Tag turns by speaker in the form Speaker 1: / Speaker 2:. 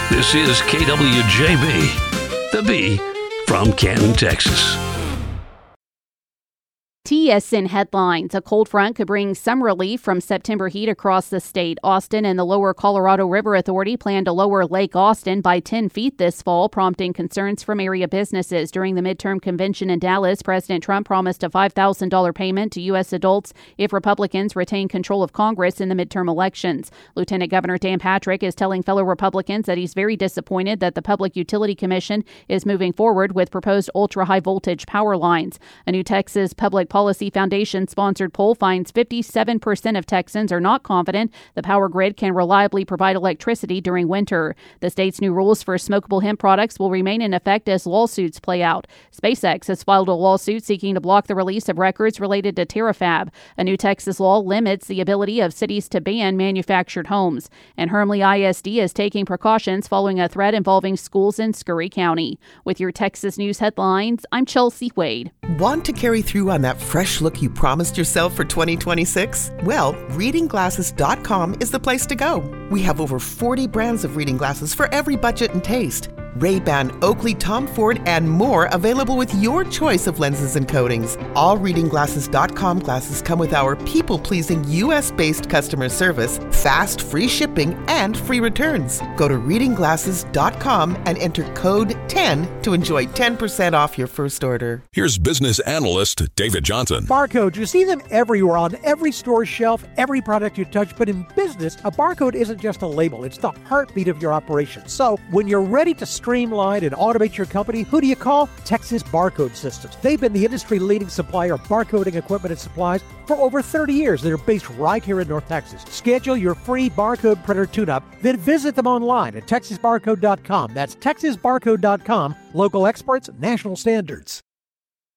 Speaker 1: This is KWJB, the B from Canton, Texas.
Speaker 2: TSN headlines. A cold front could bring some relief from September heat across the state. Austin and the Lower Colorado River Authority plan to lower Lake Austin by 10 feet this fall, prompting concerns from area businesses. During the midterm convention in Dallas, President Trump promised a $5,000 payment to U.S. adults if Republicans retain control of Congress in the midterm elections. Lieutenant Governor Dan Patrick is telling fellow Republicans that he's very disappointed that the Public Utility Commission is moving forward with proposed ultra-high voltage power lines. A new Texas Public Policy Foundation-sponsored poll finds 57% of Texans are not confident the power grid can reliably provide electricity during winter. The state's new rules for smokable hemp products will remain in effect as lawsuits play out. SpaceX has filed a lawsuit seeking to block the release of records related to TerraFab. A new Texas law limits the ability of cities to ban manufactured homes. And Hermleigh ISD is taking precautions following a threat involving schools in Scurry County. With your Texas News headlines, I'm Chelsea Wade.
Speaker 3: Want to carry through on that fresh look you promised yourself for 2026? Well, readingglasses.com is the place to go. We have over 40 brands of reading glasses for every budget and taste. Ray-Ban, Oakley, Tom Ford, and more available with your choice of lenses and coatings. All readingglasses.com glasses come with our people-pleasing U.S.-based customer service, fast, free shipping, and free returns. Go to readingglasses.com and enter code 10 to enjoy 10% off your first order.
Speaker 4: Here's business analyst David Johnson.
Speaker 5: Barcodes, you see them everywhere on every store shelf, every product you touch. But in business, a barcode isn't just a label. It's the heartbeat of your operation. So when you're ready to streamline and automate your company, who do you call? Texas Barcode Systems. They've been the industry-leading supplier of barcoding equipment and supplies for over 30 years. They're based right here in North Texas. Schedule your free barcode printer tune-up, then visit them online at texasbarcode.com. That's texasbarcode.com. Local experts, national standards.